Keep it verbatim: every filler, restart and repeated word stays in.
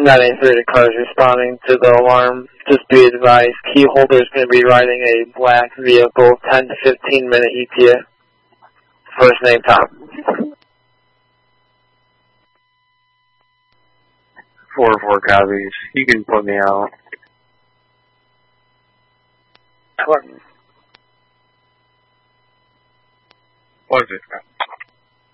nine eight three to cars responding to the alarm. Just be advised, key holder is going to be riding a black vehicle, ten to fifteen minute E T A. First name, Tom. Four four copies. You can put me out. What? What is it?